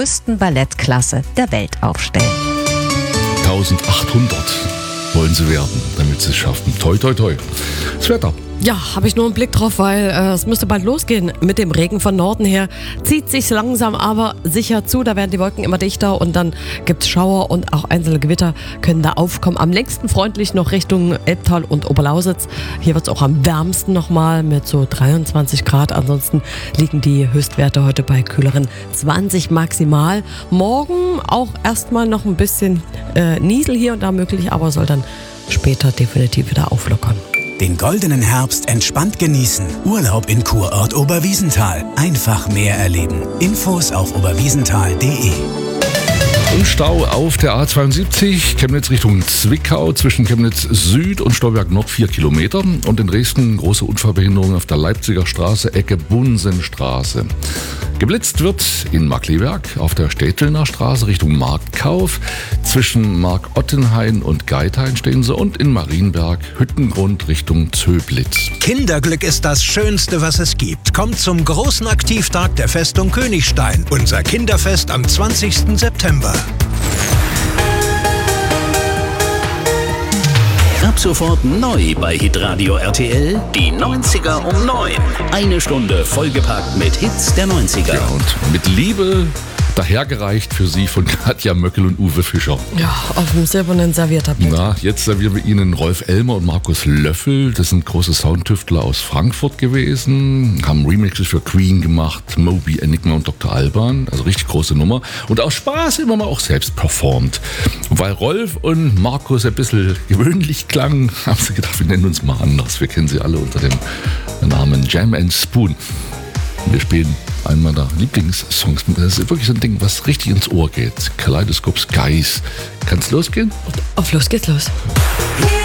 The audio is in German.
größten Ballettklasse der Welt aufstellen. 1800 wollen sie werden, damit sie es schaffen. Toi, toi, toi. Das Wetter. Ja, habe ich nur einen Blick drauf, weil es müsste bald losgehen mit dem Regen von Norden her. Zieht sich langsam aber sicher zu, da werden die Wolken immer dichter und dann gibt's Schauer und auch einzelne Gewitter können da aufkommen. Am längsten freundlich noch Richtung Elbtal und Oberlausitz. Hier wird's auch am wärmsten nochmal mit so 23 Grad. Ansonsten liegen die Höchstwerte heute bei kühleren 20 maximal. Morgen auch erstmal noch ein bisschen Niesel hier und da möglich, aber soll dann später definitiv wieder auflockern. Den goldenen Herbst entspannt genießen. Urlaub in Kurort Oberwiesenthal. Einfach mehr erleben. Infos auf oberwiesenthal.de. Und Stau auf der A72, Chemnitz Richtung Zwickau, zwischen Chemnitz Süd und Stolberg Nord 4 Kilometer. Und in Dresden große Unfallbehinderung auf der Leipziger Straße, Ecke Bunsenstraße. Geblitzt wird in Markkleeberg auf der Städtelner Straße Richtung Marktkauf. Zwischen Mark-Ottenhain und Geithain stehen sie und in Marienberg Hüttengrund Richtung Zöblitz. Kinderglück ist das Schönste, was es gibt. Kommt zum großen Aktivtag der Festung Königstein. Unser Kinderfest am 20. September. Ab sofort neu bei Hitradio RTL, die 90er um 9. Eine Stunde vollgepackt mit Hits der 90er. Ja, und mit Liebe dahergereicht für Sie von Katja Möckel und Uwe Fischer. Ja, auf dem silbernen Serviertablett. Na, jetzt servieren wir Ihnen Rolf Elmer und Markus Löffel. Das sind große Soundtüftler aus Frankfurt gewesen, haben Remixes für Queen gemacht, Moby, Enigma und Dr. Alban. Also richtig große Nummer. Und aus Spaß immer mal auch selbst performt. Und weil Rolf und Markus ein bisschen gewöhnlich klangen, haben sie gedacht, wir nennen uns mal anders. Wir kennen sie alle unter dem Namen Jam and Spoon. Wir spielen einen meiner Lieblingssongs. Das ist wirklich so ein Ding, was richtig ins Ohr geht. Kaleidoscope Skies. Kann's losgehen? Auf los geht's los.